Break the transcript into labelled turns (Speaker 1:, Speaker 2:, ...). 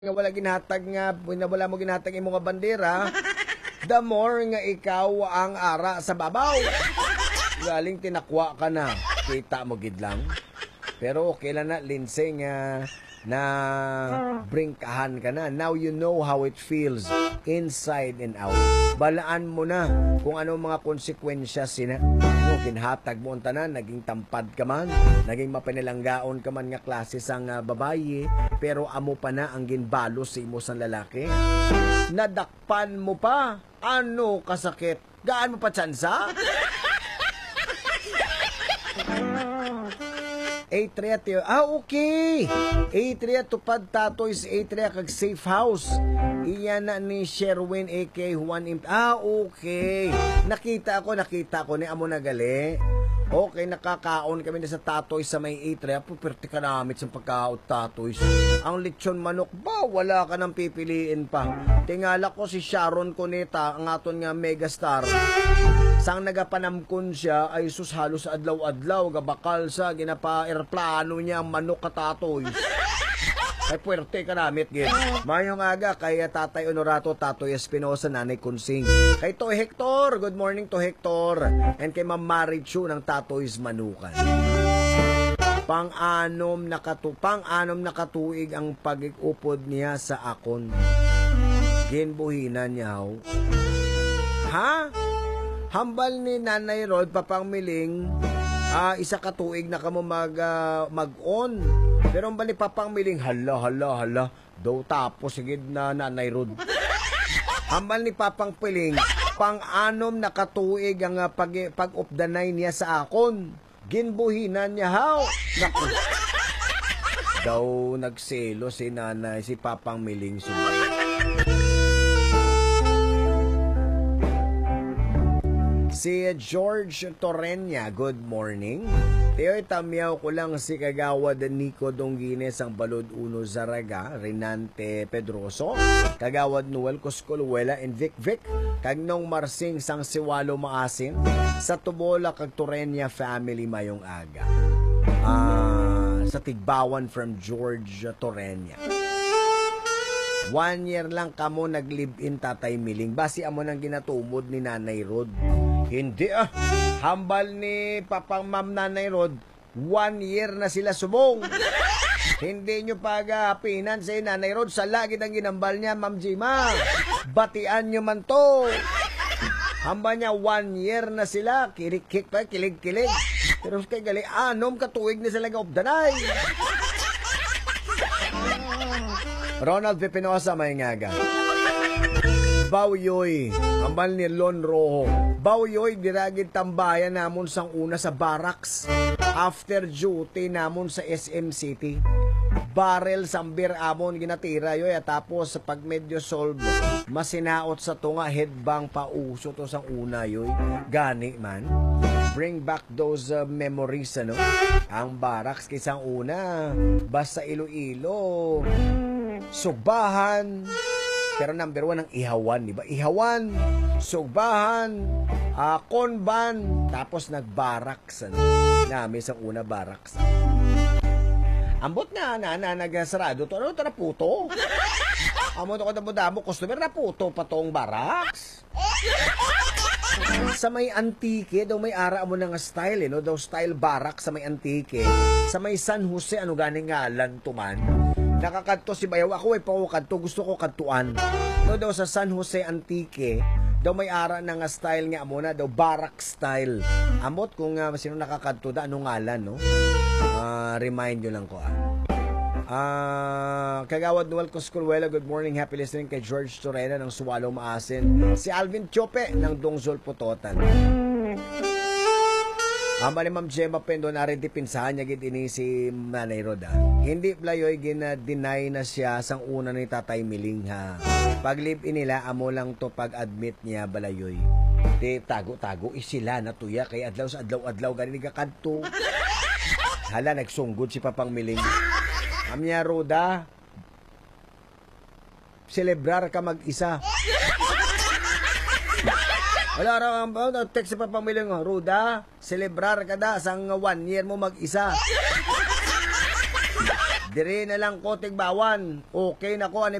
Speaker 1: nga wala ginhatag nga, wala mo ginhatag imong nga bandera, the more nga ikaw ang ara sa babaw. Galing tinakwa ka na, kita mo gid lang. Pero okay lang na, Lindsay, nga na bringkahan ka na. Now you know how it feels inside and out. Balaan mo na kung ano mga konsekwensya sina. Ginhatag mo ang tanan, naging tampad ka man, naging mapinilanggaon ka man nga klase sang babaye, pero amo pa na ang ginbalo sa imo sang lalaki. Nadakpan mo pa. Ano kasakit? Gaan mo pa tsansa? Atria tiyo. Okay. Atria tupad tatoys. Atria kag safe house. Iyan na ni Sherwin AK Juan Imp. Okay. Nakita ko ni amo nagali. Okay, nakakaon kami na sa tatoy sa may Atria. Puperti ka namit sa pagkaot tatoy. Ang lechon manok ba? Wala ka nang pipiliin pa. Tingala ko si Sharon Cuneta, ang aton nga megastar. Sang nagapanamkon siya ay sus halos adlaw-adlaw gabakal sa ginapa-airplano niya ang manok katatoy. Ay puwerte ka namit gid. Mayong aga kay Tatay Honorato, Tatoy Espinosa, Nanay Kunsing. Kay Toy Hector, good morning to Hector. And kay Ma'am Marichu ng Tatoy's Manukan. Pang-anom na katuig ang pag-upod niya sa akon. Ginbuhinan niya. Ha? Hambal ni Nanay Rod papangmiling isa katuig na kamo mag-on. Pero ang bali papangmiling hala daw tapos sigid na Nanay Rod. Hambal ni Papang Piling pang-anom na katuig ang pag-updanay niya sa akon. Ginbuhinan niya haw. Naku. Daw nagselo si Nanay si Papang Miling Si George Torreña, good morning. Teoy tamyaw ko lang si Kagawad Nico Dongines ang Balod Uno Zaraga, Renante Pedroso, Kagawad Noel Coscoluela and Vic Kagnong Marsing sang Siwalo Maasin, sa Tubola kag Torreña family mayong aga. Sa Tigbawan from George Torreña. 1 year lang kamo nag-live-in Tatay Miling. Basi amo nang ginatumod ni Nanay Rod. Hindi hambal ni Papang Ma'am Nanay Rod, 1 year na sila subong. Hindi nyo pag-apinan si Nanay Rod, sa lagi ng ginambal niya, Ma'am Jima. Batian nyo man to. Hambal niya, 1 year na sila, kilig-kilig. Pero kay gali, anom katuig na sila gaupdanay. Ronald Pipinosa, may ngaga. Bawyoy, ambal ni Lon Rojo. Bawyoy, diragid tambayan namon sang una sa barracks. After duty namon sa SM City. Barrel sambir amon ginatira yoy. At tapos sa pag medyo solve, masinaot sa tunga headbang pauso to sang una yoy. Gani man. Bring back those memories, ano? Ang barracks kisang una. Basta Iloilo. Sugbahan. Pero number 1 ang ihawan, di ba? Ihawan, sugbahan, konban, tapos nagbaraks. Namin sa una baraks. Ambot na nagasarado to. Ano to na puto? Amo to kadamo-damo, customer na puto pa tong baraks. Sa may antike, daw may ara mo nga style, no? Daw style baraks sa may antike. Sa may San Jose, ano ganing ngalan tuman? Nakakadto si Bayaw. Ako ay pakukadto. Gusto ko kadtuan. No, daw sa San Jose Antique, daw may ara na nga style nga muna. Daw barak style. Amot kung sino nakakadto da. Anong ngalan, no? Remind nyo lang ko. Kagawad Noel Coscoluela, good morning. Happy listening kay George Torena ng Suwalo Maasin. Si Alvin Chope ng Dongzol Putotan. Amba ni Ma'am Gemma Pendo na rin dipinsahan niya gid ini si Nanay Roda. Hindi playoy gina-deny na siya sang una ni Tatay Miling ha. Pag-live-in nila amo lang to pag-admit niya balayoy. Di tago-tago sila natuya kay adlaw sa adlaw-adlaw gani gakadto. Hala nagsunggod si Papang Miling. Amya Roda, celebrar ka mag-isa. Wala raw ang text sa Papamiling, Ruda, celebrar ka da sang 1 year mo mag-isa. Dire na lang ko tigbawan. Okay na ko